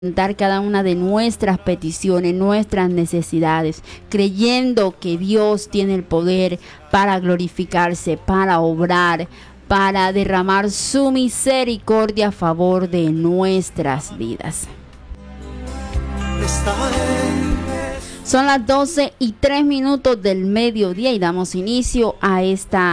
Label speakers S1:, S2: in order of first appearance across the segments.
S1: presentar cada una de nuestras peticiones, nuestras necesidades, creyendo que Dios tiene el poder para glorificarse, para obrar, para derramar su misericordia a favor de nuestras vidas. Son las 12:03 del mediodía y damos inicio a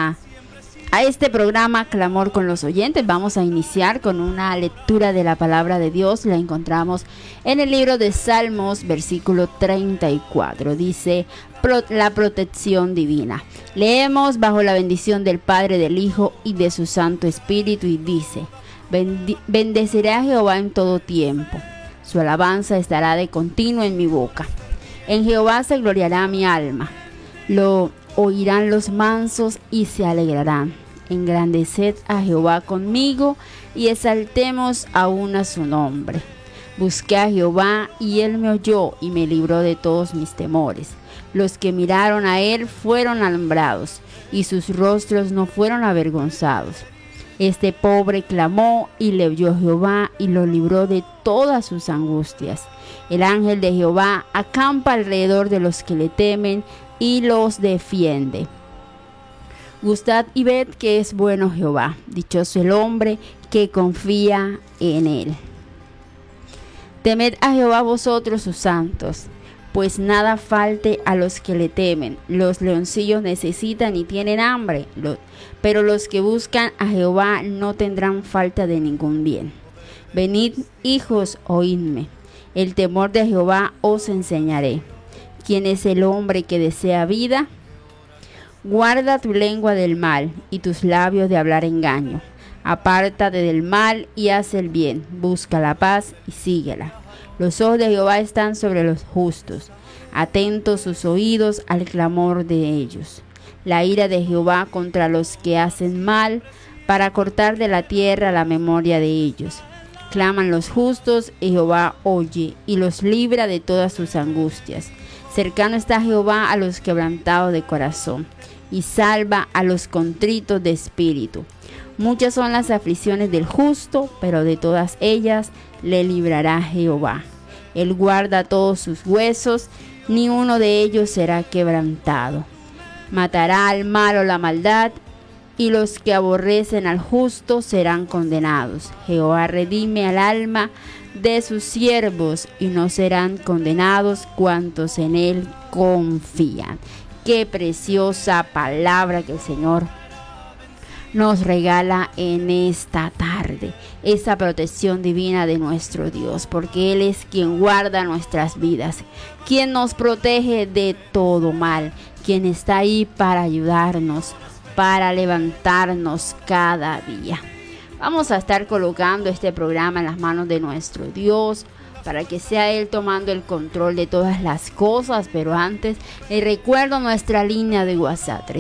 S1: este programa Clamor con los Oyentes. Vamos a iniciar con una lectura de la palabra de Dios. La encontramos en el libro de Salmos, versículo 34. Dice, la protección divina. Leemos bajo la bendición del Padre, del Hijo y de su Santo Espíritu, y dice, bendeciré a Jehová en todo tiempo. Su alabanza estará de continuo en mi boca. En Jehová se gloriará mi alma. Lo oirán los mansos y se alegrarán. Engrandeced a Jehová conmigo y exaltemos aún a su nombre. Busqué a Jehová y él me oyó y me libró de todos mis temores. Los que miraron a él fueron alumbrados y sus rostros no fueron avergonzados. Este pobre clamó y le oyó Jehová y lo libró de todas sus angustias. El ángel de Jehová acampa alrededor de los que le temen y los defiende. Gustad y ved que es bueno Jehová, dichoso el hombre que confía en él. Temed a Jehová vosotros sus santos, pues nada falte a los que le temen. Los leoncillos necesitan y tienen hambre, pero los que buscan a Jehová no tendrán falta de ningún bien. Venid, hijos, oídme, el temor de Jehová os enseñaré. ¿Quién es el hombre que desea vida? Guarda tu lengua del mal y tus labios de hablar engaño. Apártate del mal y haz el bien. Busca la paz y síguela. Los ojos de Jehová están sobre los justos, atentos sus oídos al clamor de ellos. La ira de Jehová contra los que hacen mal, para cortar de la tierra la memoria de ellos. Claman los justos y Jehová oye y los libra de todas sus angustias. Cercano está Jehová a los quebrantados de corazón y salva a los contritos de espíritu. Muchas son las aflicciones del justo, pero de todas ellas le librará Jehová. Él guarda todos sus huesos, ni uno de ellos será quebrantado. Matará al malo la maldad, y los que aborrecen al justo serán condenados. Jehová redime al alma de sus siervos, y no serán condenados cuantos en él confían. Qué preciosa palabra que el Señor nos regala en esta tarde, esa protección divina de nuestro Dios, porque Él es quien guarda nuestras vidas, quien nos protege de todo mal, quien está ahí para ayudarnos, para levantarnos cada día. Vamos a estar colocando este programa en las manos de nuestro Dios, para que sea Él tomando el control de todas las cosas. Pero antes, les recuerdo nuestra línea de WhatsApp,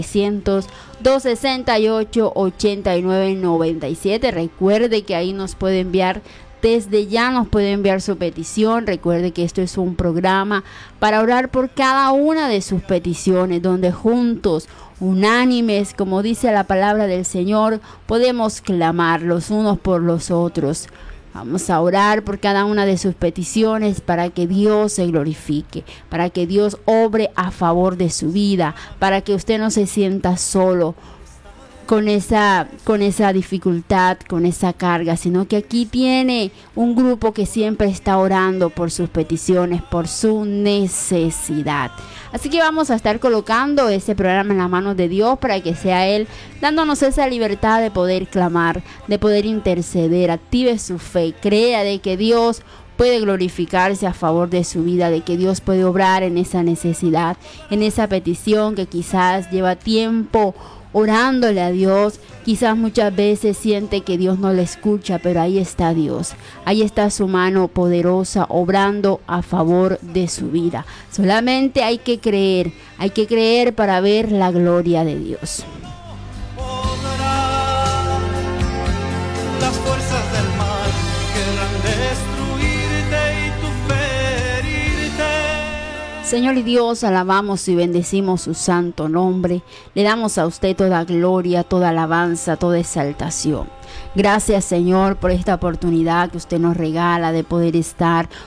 S1: 300-268-8997. Recuerde que ahí nos puede enviar, desde ya nos puede enviar su petición. Recuerde que esto es un programa para orar por cada una de sus peticiones, donde juntos, unánimes, como dice la palabra del Señor, podemos clamar los unos por los otros. Vamos a orar por cada una de sus peticiones para que Dios se glorifique, para que Dios obre a favor de su vida, para que usted no se sienta solo con esa dificultad, con esa carga, sino que aquí tiene un grupo que siempre está orando por sus peticiones, por su necesidad. Así que vamos a estar colocando ese programa en las manos de Dios para que sea Él dándonos esa libertad de poder clamar, de poder interceder. Active su fe, crea de que Dios puede glorificarse a favor de su vida, de que Dios puede obrar en esa necesidad, en esa petición que quizás lleva tiempo orándole a Dios. Quizás muchas veces siente que Dios no le escucha, pero ahí está Dios, ahí está su mano poderosa obrando a favor de su vida. Solamente hay que creer para ver la gloria de Dios.
S2: Las fuerzas del mal querrán destruirte y tú ferirte.
S1: Señor y Dios, alabamos y bendecimos su santo nombre. Le damos a usted toda gloria, toda alabanza, toda exaltación. Gracias, Señor, por esta oportunidad que usted nos regala de poder estar